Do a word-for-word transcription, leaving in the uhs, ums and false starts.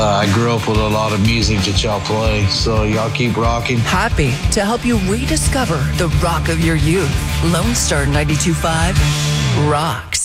Uh, I grew up with a lot of music that y'all play, so y'all keep rocking. Happy to help you rediscover the rock of your youth. Lone Star ninety-two point five rocks.